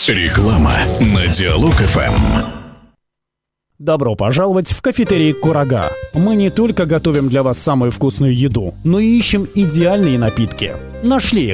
Реклама на Диалог ФМ. Добро пожаловать в кафетерий «Курага». Мы не только готовим для вас самую вкусную еду, но и ищем идеальные напитки. Нашли